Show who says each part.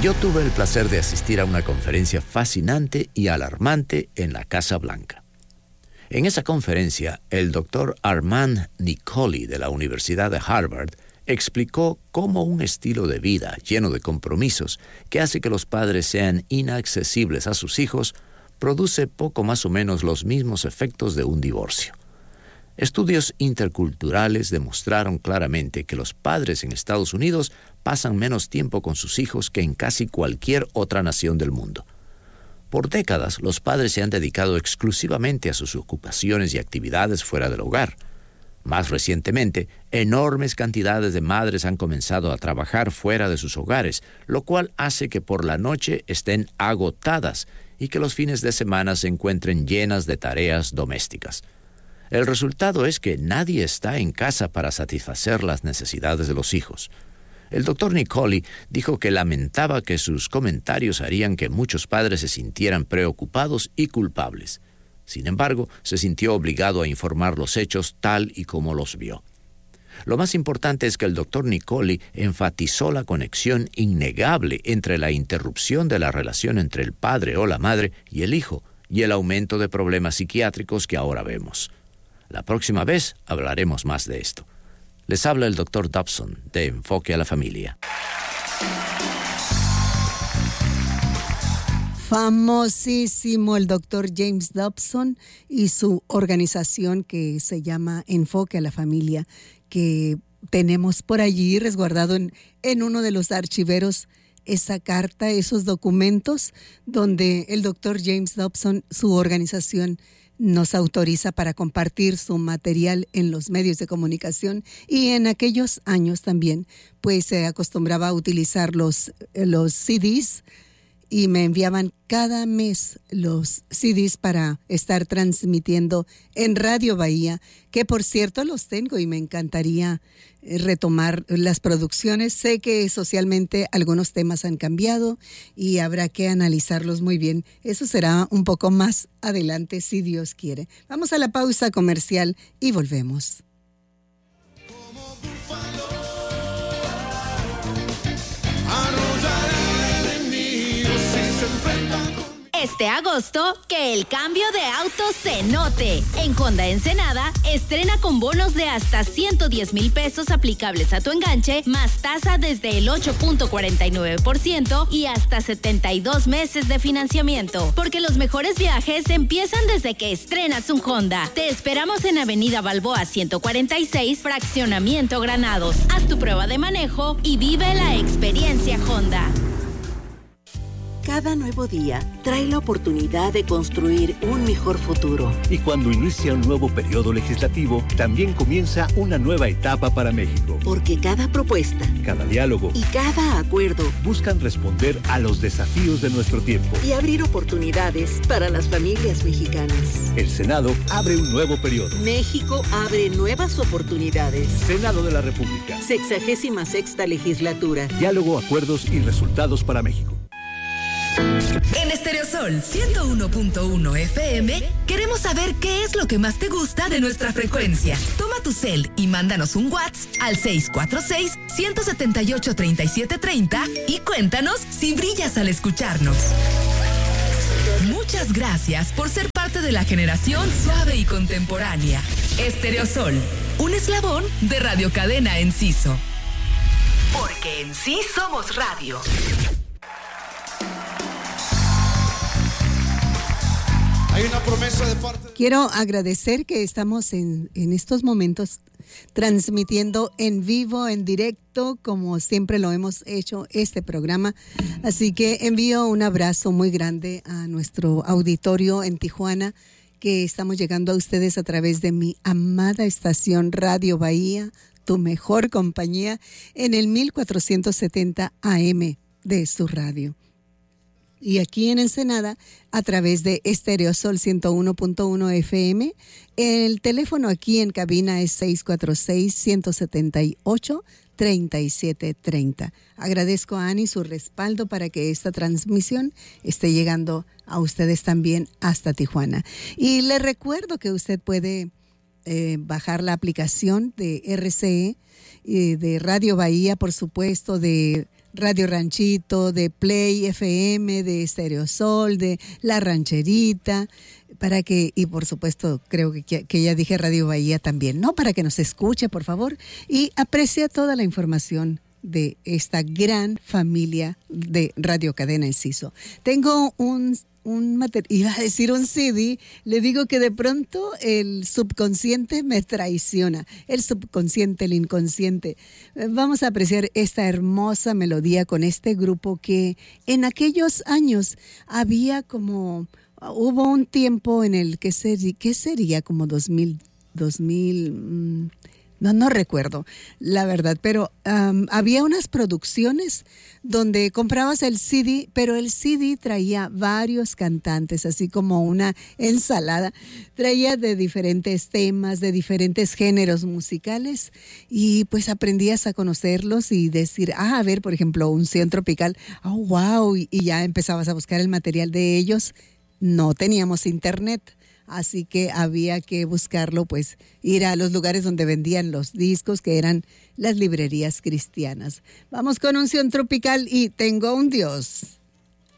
Speaker 1: Yo tuve el placer de asistir a una conferencia fascinante y alarmante en la Casa Blanca. En esa conferencia, el doctor Armand Nicoli de la Universidad de Harvard explicó cómo un estilo de vida lleno de compromisos que hace que los padres sean inaccesibles a sus hijos produce poco más o menos los mismos efectos de un divorcio. Estudios interculturales demostraron claramente que los padres en Estados Unidos pasan menos tiempo con sus hijos que en casi cualquier otra nación del mundo. Por décadas, los padres se han dedicado exclusivamente a sus ocupaciones y actividades fuera del hogar. Más recientemente, enormes cantidades de madres han comenzado a trabajar fuera de sus hogares, lo cual hace que por la noche estén agotadas y que los fines de semana se encuentren llenas de tareas domésticas. El resultado es que nadie está en casa para satisfacer las necesidades de los hijos. El doctor Nicoli dijo que lamentaba que sus comentarios harían que muchos padres se sintieran preocupados y culpables. Sin embargo, se sintió obligado a informar los hechos tal y como los vio. Lo más importante es que el doctor Nicoli enfatizó la conexión innegable entre la interrupción de la relación entre el padre o la madre y el hijo y el aumento de problemas psiquiátricos que ahora vemos. La próxima vez hablaremos más de esto. Les habla el doctor Dobson de Enfoque a la Familia.
Speaker 2: Famosísimo el doctor James Dobson y su organización que se llama Enfoque a la Familia, que tenemos por allí resguardado en uno de los archiveros esa carta, esos documentos donde el doctor James Dobson, su organización, nos autoriza para compartir su material en los medios de comunicación, y en aquellos años también pues se acostumbraba a utilizar los CDs, y me enviaban cada mes los CDs para estar transmitiendo en Radio Bahía, que por cierto los tengo y me encantaría retomar las producciones. Sé que socialmente algunos temas han cambiado y habrá que analizarlos muy bien. Eso será un poco más adelante, si Dios quiere. Vamos a la pausa comercial y volvemos.
Speaker 3: Este agosto, que el cambio de auto se note. En Honda Ensenada, estrena con bonos de hasta 110,000 pesos aplicables a tu enganche, más tasa desde el 8.49% y hasta 72 meses de financiamiento. Porque los mejores viajes empiezan desde que estrenas un Honda. Te esperamos en Avenida Balboa 146, Fraccionamiento Granados. Haz tu prueba de manejo y vive la experiencia Honda.
Speaker 4: Cada nuevo día trae la oportunidad de construir un mejor futuro.
Speaker 5: Y cuando inicia un nuevo periodo legislativo, también comienza una nueva etapa para México.
Speaker 4: Porque cada propuesta,
Speaker 5: cada diálogo
Speaker 4: y cada acuerdo
Speaker 5: buscan responder a los desafíos de nuestro tiempo
Speaker 4: y abrir oportunidades para las familias mexicanas.
Speaker 5: El Senado abre un nuevo periodo.
Speaker 4: México abre nuevas oportunidades.
Speaker 5: Senado de la República.
Speaker 4: 66ª legislatura.
Speaker 5: Diálogo, acuerdos y resultados para México.
Speaker 6: En Estereosol 101.1 FM queremos saber qué es lo que más te gusta de nuestra frecuencia. Toma tu cel y mándanos un WhatsApp al 646-178-3730 y cuéntanos si brillas al escucharnos. Muchas gracias por ser parte de la generación suave y contemporánea. Estereosol, un eslabón de Radio Cadena Enciso. Porque en sí somos radio.
Speaker 2: Hay una promesa de parte. Quiero agradecer que estamos en estos momentos transmitiendo en vivo, en directo, como siempre lo hemos hecho este programa. Así que envío un abrazo muy grande a nuestro auditorio en Tijuana, que estamos llegando a ustedes a través de mi amada estación Radio Bahía, tu mejor compañía, en el 1470 AM de su radio. Y aquí en Ensenada, a través de Estereosol 101.1 FM. El teléfono aquí en cabina es 646-178-3730. Agradezco a Ani su respaldo para que esta transmisión esté llegando a ustedes también hasta Tijuana. Y les recuerdo que usted puede bajar la aplicación de RCE, de Radio Bahía, por supuesto, de Radio Ranchito, de Play FM, de Estéreo Sol, de La Rancherita, y por supuesto creo que ya dije Radio Bahía también, ¿no? Para que nos escuche, por favor, y aprecie toda la información de esta gran familia de Radio Cadena Enciso. Tengo iba a decir un CD, le digo que de pronto el subconsciente me traiciona, el subconsciente, el inconsciente. Vamos a apreciar esta hermosa melodía con este grupo que en aquellos años hubo un tiempo en el que sería como 2000, no recuerdo la verdad, pero había unas producciones donde comprabas el CD, pero el CD traía varios cantantes, así como una ensalada, traía de diferentes temas, de diferentes géneros musicales, y pues aprendías a conocerlos y decir, a ver, por ejemplo, Unción Tropical, oh, wow, y ya empezabas a buscar el material de ellos. No teníamos internet, así que había que buscarlo, pues ir a los lugares donde vendían los discos, que eran las librerías cristianas. Vamos con Unción Tropical y Tengo un Dios.